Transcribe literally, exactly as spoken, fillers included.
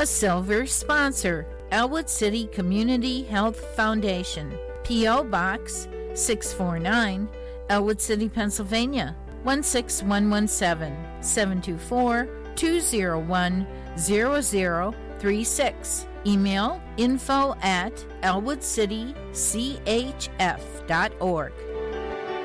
A silver sponsor, Elwood City Community Health Foundation, P O. Box six four nine, Elwood City, Pennsylvania, one six one one seven, seven two four, two zero one, zero zero three six. Email info at elwood city c h f dot org.